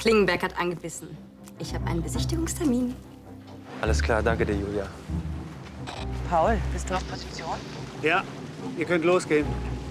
Klingenberg hat angebissen. Ich habe einen Besichtigungstermin. Alles klar, danke dir, Julia. Paul, bist du auf Position? Ja, ihr könnt losgehen.